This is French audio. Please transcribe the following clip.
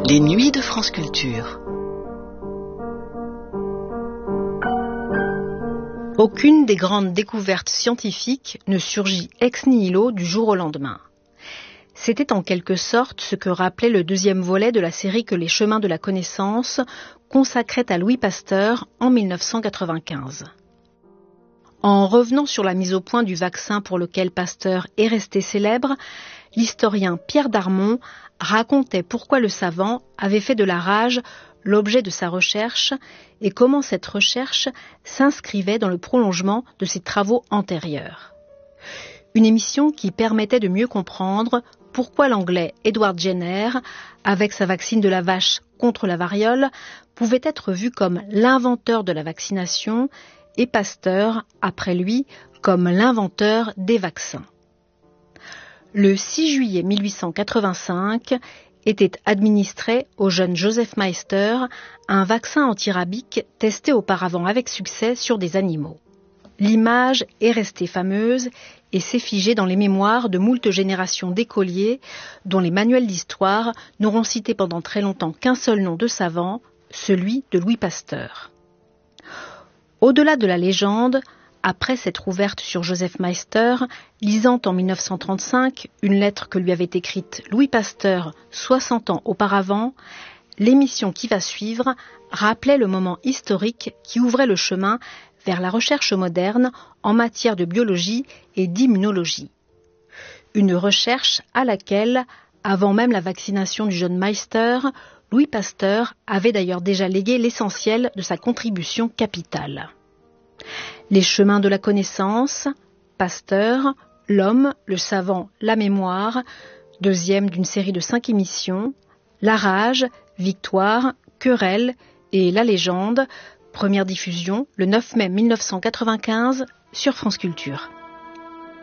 Les nuits de France Culture. Aucune des grandes découvertes scientifiques ne surgit ex nihilo du jour au lendemain. C'était en quelque sorte ce que rappelait le deuxième volet de la série que les chemins de la connaissance consacrait à Louis Pasteur en 1995. En revenant sur la mise au point du vaccin pour lequel Pasteur est resté célèbre, l'historien Pierre Darmon racontait pourquoi le savant avait fait de la rage l'objet de sa recherche et comment cette recherche s'inscrivait dans le prolongement de ses travaux antérieurs. Une émission qui permettait de mieux comprendre pourquoi l'Anglais Edward Jenner, avec sa vaccine de la vache contre la variole, pouvait être vu comme l'inventeur de la vaccination et Pasteur, après lui, comme l'inventeur des vaccins. Le 6 juillet 1885 était administré au jeune Joseph Meister un vaccin antirabique testé auparavant avec succès sur des animaux. L'image est restée fameuse et s'est figée dans les mémoires de moult générations d'écoliers dont les manuels d'histoire n'auront cité pendant très longtemps qu'un seul nom de savant, celui de Louis Pasteur. Au-delà de la légende, après s'être ouverte sur Joseph Meister, lisant en 1935 une lettre que lui avait écrite Louis Pasteur 60 ans auparavant, l'émission qui va suivre rappelait le moment historique qui ouvrait le chemin vers la recherche moderne en matière de biologie et d'immunologie. Une recherche à laquelle, avant même la vaccination du jeune Meister, Louis Pasteur avait d'ailleurs déjà légué l'essentiel de sa contribution capitale. Les chemins de la connaissance, Pasteur, l'homme, le savant, la mémoire, deuxième d'une série de 5 émissions, La rage, Victoire, Querelle et La légende, première diffusion le 9 mai 1995 sur France Culture.